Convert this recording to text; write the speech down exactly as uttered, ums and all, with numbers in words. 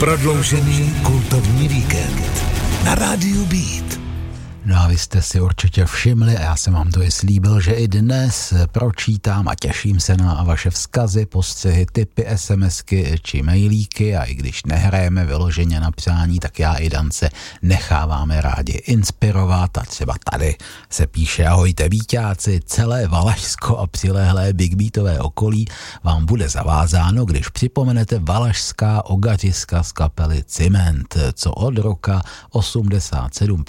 Prodloužený kultovní víkend na rádiu Beat. No a vy jste si určitě všimli, a já jsem vám to i slíbil, že i dnes pročítám a těším se na vaše vzkazy, postřehy, tipy, SMSky či mailíky, a i když nehrajeme vyloženě na přání, tak já i Dance necháváme rádi inspirovat, a třeba tady se píše: ahojte víťáci, celé Valašsko a přilehlé Big Beatové okolí vám bude zavázáno, když připomenete valašská ogařiska z kapely Ciment, co od roka osmdesát sedm